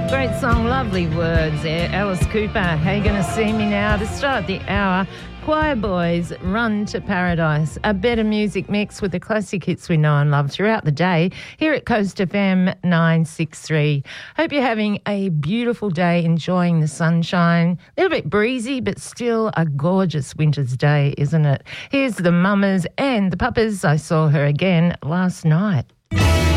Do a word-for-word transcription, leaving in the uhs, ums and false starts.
Great song, lovely words there. Alice Cooper, how you going to see me now? To start the hour, Choir Boys, Run to Paradise. A better music mix with the classic hits we know and love throughout the day here at Coast F M nine sixty-three. Hope you're having a beautiful day, enjoying the sunshine. A little bit breezy, but still a gorgeous winter's day, isn't it? Here's the Mamas and the Papas. I saw her again last night.